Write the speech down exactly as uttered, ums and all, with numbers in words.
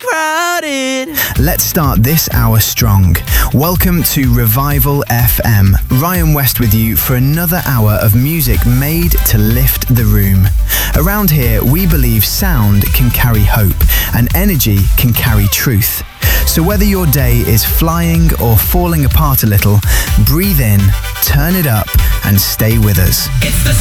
crowded. Let's start this hour strong. Welcome to Revival F M. Ryan West with you for another hour of music made to lift the room. Around here, we believe sound can carry hope and energy can carry truth. So whether your day is flying or falling apart a little, breathe in, turn it up, and stay with us. It's the